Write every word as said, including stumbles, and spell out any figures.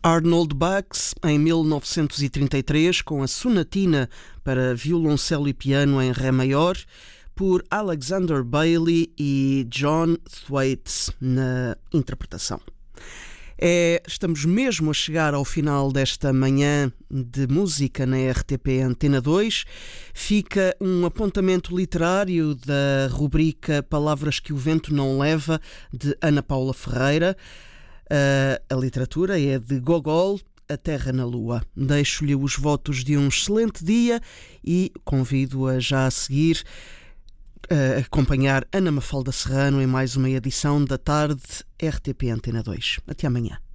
Arnold Bax, em mil novecentos e trinta e três, com a sonatina para violoncelo e piano em ré maior, por Alexander Bailey e John Thwaites na interpretação. É, estamos mesmo a chegar ao final desta manhã de música na R T P Antena dois. Fica um apontamento literário da rubrica Palavras que o Vento Não Leva, de Ana Paula Ferreira. Uh, a literatura é de Gogol, A Terra na Lua. Deixo-lhe os votos de um excelente dia e convido-a já a seguir a acompanhar Ana Mafalda Serrano em mais uma edição da Tarde R T P Antena dois. Até amanhã.